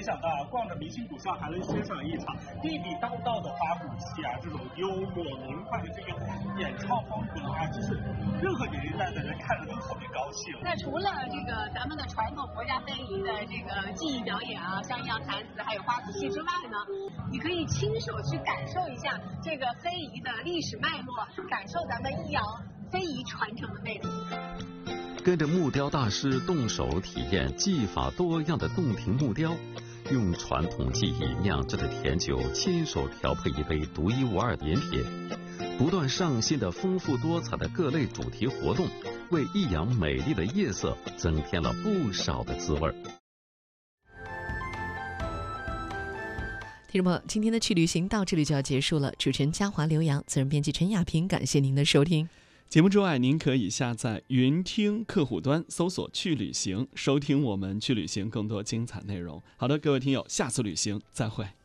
想到逛着明星古校还能欣赏一场地地道道的花鼓戏啊，这种幽默明快的这个演唱风格啊，就是任何年龄段的人看着都特别高兴。 那除了这个咱们的传统国家非遗的这个技艺表演啊，像样弹子还有花鼓戏之外呢，你可以亲手去感受一下这个非遗的历史脉络，感受咱们益阳非遗传承的魅力。 跟着木雕大师动手体验技法多样的洞庭木雕，用传统技艺酿制的甜酒亲手调配一杯独一无二的饮品，不断上新的丰富多彩的各类主题活动，为益阳美丽的夜色增添了不少的滋味。 听众朋友，今天的去旅行到这里就要结束了。主持人嘉华、刘洋，责任编辑陈亚平，感谢您的收听。 节目之外，您可以下载云听客户端，搜索去旅行，收听我们去旅行更多精彩内容。好的，各位听友，下次旅行再会。